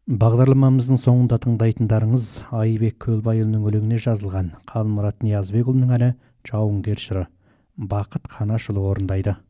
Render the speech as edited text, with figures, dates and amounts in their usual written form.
Бағдарламамыздың соңында тыңдайтындарыңыз Айбек Көлбайұлының өлеңіне жазылған Қалмұрат Ниязбекұлының әні «Жауынгер жыры». Бақыт Қанашұлы орындайды.